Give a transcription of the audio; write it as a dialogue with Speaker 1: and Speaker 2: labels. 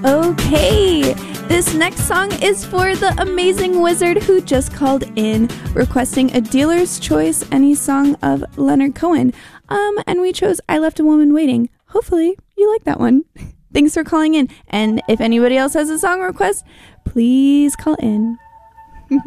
Speaker 1: Okay, this next song is for the amazing wizard who just called in requesting a dealer's choice any song of Leonard Cohen. And we chose I Left a Woman Waiting. Hopefully you like that one. Thanks for calling in. And if anybody else has a song request, please call in.